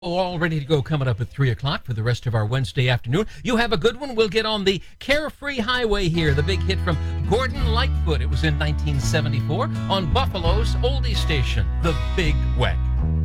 All ready to go coming up at 3 o'clock for the rest of our Wednesday afternoon. You have a good one. We'll get on the Carefree Highway here, the big hit from Gordon Lightfoot. It was in 1974 on Buffalo's oldie station, The Big Weck.